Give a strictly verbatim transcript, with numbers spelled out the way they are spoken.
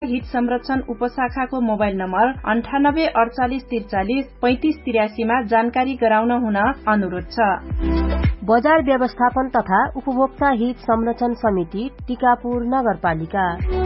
हित संरक्षण उपशाखाको mobile number अन्ठानब्बे अडचालिस त्रिचालिस पैंतिस तिरासीमा जानकारी गराउन हुन अनुरोध छ। बजार व्यवस्थापन तथा उपभोक्ता हित संरक्षण समिति टिकापुर नगरपालिका।